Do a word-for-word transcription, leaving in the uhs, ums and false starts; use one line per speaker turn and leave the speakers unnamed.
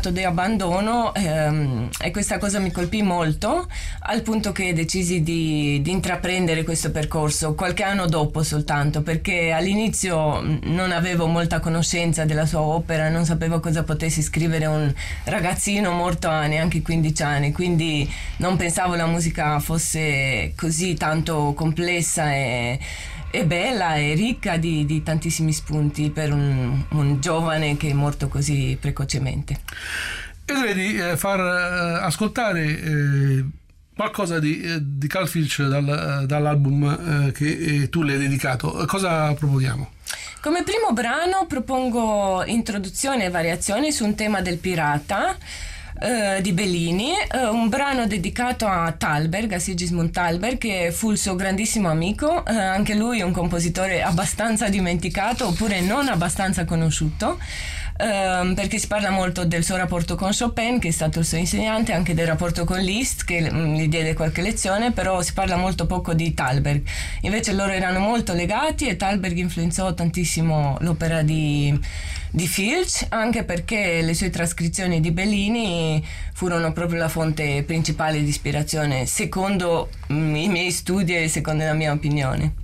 stato di abbandono, ehm, e questa cosa mi colpì molto, al punto che decisi di, di intraprendere questo percorso qualche anno dopo soltanto, perché all'inizio non avevo molta conoscenza della sua opera, non sapevo cosa potesse scrivere un ragazzino morto a neanche quindici anni, quindi non pensavo la musica fosse così tanto complessa e, e bella e ricca di, di tantissimi spunti per un, un giovane che è morto così precocemente.
E direi di eh, far eh, ascoltare eh, qualcosa di, eh, di Carl Filch dal, dall'album eh, che eh, tu le hai dedicato. Cosa proponiamo?
Come primo brano propongo introduzioni e variazioni su un tema del pirata eh, di Bellini, eh, un brano dedicato a Thalberg, a Sigismund Thalberg, che fu il suo grandissimo amico, eh, anche lui un compositore abbastanza dimenticato oppure non abbastanza conosciuto. Um, perché si parla molto del suo rapporto con Chopin, che è stato il suo insegnante, anche del rapporto con Liszt, che um, gli diede qualche lezione, però si parla molto poco di Thalberg. Invece loro erano molto legati e Thalberg influenzò tantissimo l'opera di, di Filch, anche perché le sue trascrizioni di Bellini furono proprio la fonte principale di ispirazione, secondo um, i miei studi e secondo la mia opinione.